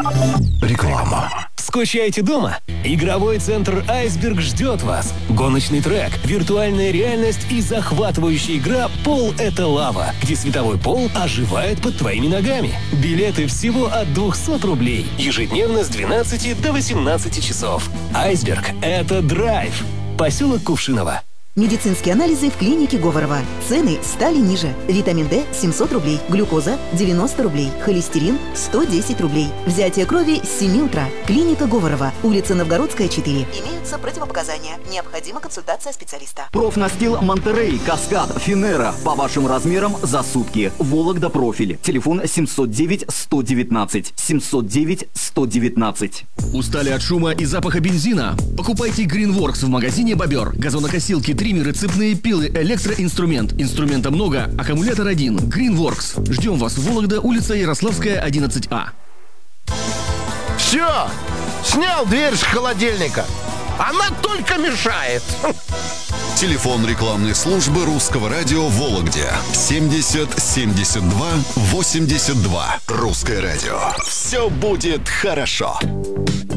Реклама. Скучаете дома? Игровой центр «Айсберг» ждет вас. Гоночный трек, виртуальная реальность и захватывающая игра «Пол — это лава», где световой пол оживает под твоими ногами. Билеты всего от 200 рублей. Ежедневно с 12 до 18 часов. «Айсберг» — это драйв. Поселок Кувшиново. Медицинские анализы в клинике Говорова. Цены стали ниже. Витамин D – 700 рублей. Глюкоза – 90 рублей. Холестерин – 110 рублей. Взятие крови с 7 утра. Клиника Говорова. Улица Новгородская, 4. Имеются противопоказания. Необходима консультация специалиста. Профнастил Монтерей, Каскад, Финера. По вашим размерам за сутки. Вологда профиль. Телефон 709-119. 709-119. Устали от шума и запаха бензина? Покупайте Greenworks в магазине «Бобер». Газонокосилки, триммеры, цепные пилы, электроинструмент. Инструмента много, аккумулятор один. Greenworks. Ждем вас в Вологда, улица Ярославская, 11А. Все! Снял дверь с холодильника. Она только мешает. Телефон рекламной службы Русского радио в Вологде. 70 72 82. Русское радио. Все будет хорошо.